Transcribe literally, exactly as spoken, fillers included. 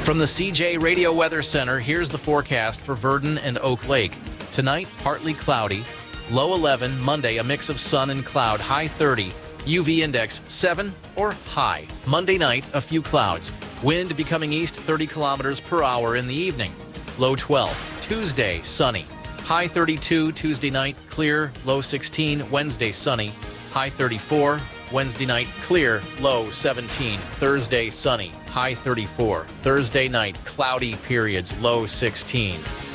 From the C J Radio Weather Center, here's the forecast for Verdon and Oak Lake. Tonight, partly cloudy. Low eleven. Monday, a mix of sun and cloud. High thirty. U V index seven or high. Monday night, a few clouds. Wind becoming east thirty kilometers per hour in the evening. Low twelve. Tuesday, sunny. High thirty-two. Tuesday night, clear. Low sixteen. Wednesday, sunny. High thirty-four. Wednesday night, clear. Low seventeen. Thursday, sunny. High thirty-four. Thursday night, cloudy periods. Low sixteen.